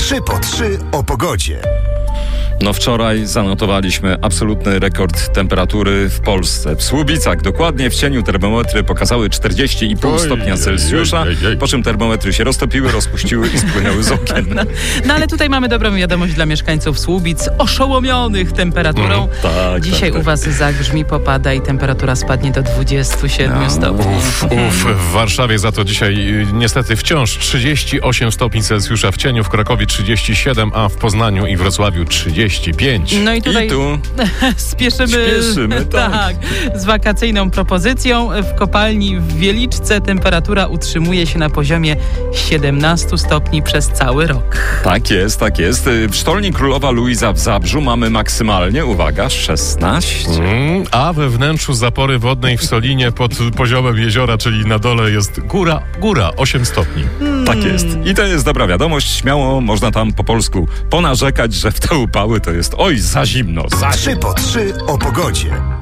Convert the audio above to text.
3 po 3 o pogodzie. No wczoraj zanotowaliśmy absolutny rekord temperatury w Polsce. W Słubicach, dokładnie w cieniu, termometry pokazały 40,5 stopnia Celsjusza, po czym termometry się roztopiły, rozpuściły i spłynęły z okien. No ale tutaj mamy dobrą wiadomość dla mieszkańców Słubic, oszołomionych temperaturą. Dzisiaj u was zagrzmi, popada i temperatura spadnie do 27 stopni. W Warszawie za to dzisiaj niestety wciąż 38 stopni Celsjusza w cieniu, w Krakowie 37, a w Poznaniu i Wrocławiu 35. No i tutaj spieszymy tak, z wakacyjną propozycją. W kopalni w Wieliczce temperatura utrzymuje się na poziomie 17 stopni przez cały rok. Tak jest, tak jest. W Sztolni Królowa Luiza w Zabrzu mamy maksymalnie, uwaga, 16. A we wnętrzu zapory wodnej w Solinie pod poziomem jeziora, czyli na dole jest góra 8 stopni. Tak jest. I to jest dobra wiadomość. Śmiało można tam po polsku ponarzekać, że w te upały to jest oj za zimno. 3 po 3 o pogodzie.